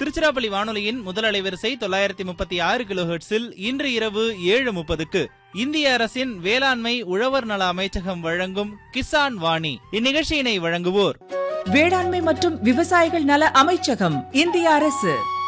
திருச்சிராப்பள்ளி வானொலியின் முதல் அலைவரிசை 936 கிலோஹெர்ட்ஸில் இன்று இரவு 7:30க்கு இந்திய அரசின் வேளாண்மை உழவர் நல அமைச்சகம் வழங்கும் கிசான் வாணி. இந்நிகழ்ச்சியினை வழங்குவோர் வேளாண்மை மற்றும் விவசாயிகள் நல அமைச்சகம், இந்திய அரசு.